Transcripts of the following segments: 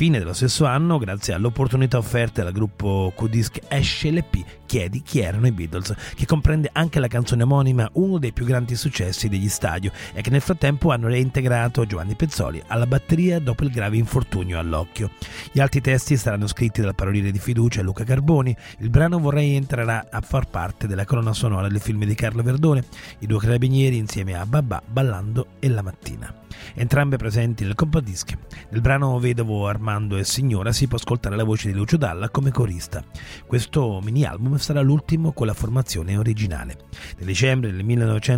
fine dello stesso anno, grazie all'opportunità offerta dal gruppo Q-Disc, esce l'EP Chiedi chi erano i Beatles, che comprende anche la canzone omonima, uno dei più grandi successi degli Stadio, e che nel frattempo hanno reintegrato Giovanni Pezzoli alla batteria dopo il grave infortunio all'occhio. Gli altri testi saranno scritti dal paroliere di fiducia Luca Carboni. Il brano Vorrei entrerà a far parte della colonna sonora del film di Carlo Verdone, I due carabinieri insieme a Babà, Ballando e La mattina. Entrambe presenti nel compact disc. Nel brano Vedovo, Armando e Signora si può ascoltare la voce di Lucio Dalla come corista. Questo mini album sarà l'ultimo con la formazione originale. Nel dicembre del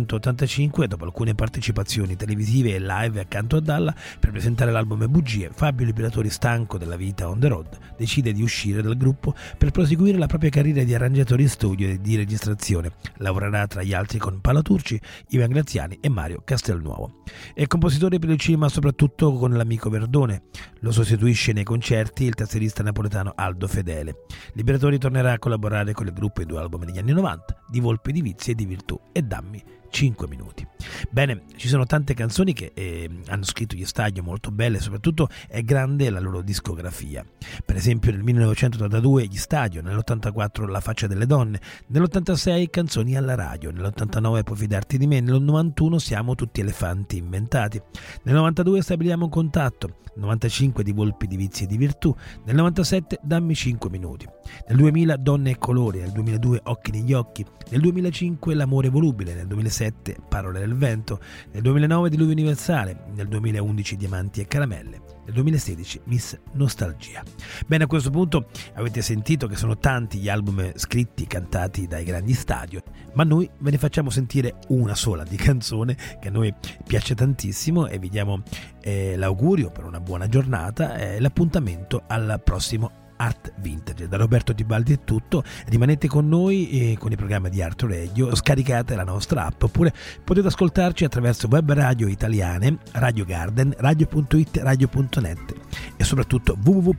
1985, dopo alcune partecipazioni televisive e live accanto a Dalla per presentare l'album Bugie, Fabio Liberatori, stanco della vita on the road, decide di uscire dal gruppo per proseguire la propria carriera di arrangiatore in studio e di registrazione. Lavorerà tra gli altri con Paolo Turci, Ivan Graziani e Mario Castelnuovo. È compositore per il cinema soprattutto con l'amico Verdone. Lo sostituisce nei concerti il tastierista napoletano Aldo Fedele. Liberatori tornerà a collaborare con il gruppo in 2 album negli anni 90, Di Volpe, di Vizi e di Virtù e Dammi 5 minuti. Bene, ci sono tante canzoni che hanno scritto gli Stadio, molto belle, soprattutto è grande la loro discografia. Per esempio nel 1982 gli Stadio, nell'84 La faccia delle donne, nell'86 Canzoni alla radio, nell'89 Puoi fidarti di me, nel 91 Siamo tutti elefanti inventati, nel 92 Stabiliamo un contatto, nel 95 Di Volpi, di Vizi e di Virtù, nel 97 Dammi 5 minuti, nel 2000 Donne e colori, nel 2002 Occhi negli occhi, nel 2005 L'amore volubile, nel 2007 Parole del vento, nel 2009 Diluvio universale, nel 2011 Diamanti e caramelle, nel 2016 Miss Nostalgia. Bene, a questo punto avete sentito che sono tanti gli album scritti, cantati dai grandi Stadio, ma noi ve ne facciamo sentire una sola di canzone che a noi piace tantissimo e vi diamo l'augurio per una buona giornata e l'appuntamento al prossimo Art Vintage. Da Roberto Tibaldi è tutto, rimanete con noi con il programma di Art Radio, scaricate la nostra app oppure potete ascoltarci attraverso web radio italiane, Radio Garden, radio.it, radio.net e soprattutto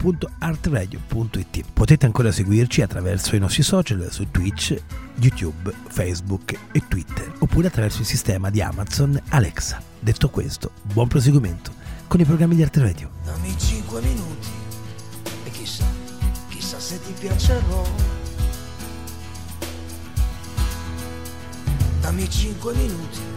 www.artradio.it. Potete ancora seguirci attraverso i nostri social su Twitch, YouTube, Facebook e Twitter oppure attraverso il sistema di Amazon Alexa. Detto questo, buon proseguimento con i programmi di Art Radio. Dammi 5 minuti e chissà se ti piacerò. Dammi 5 minuti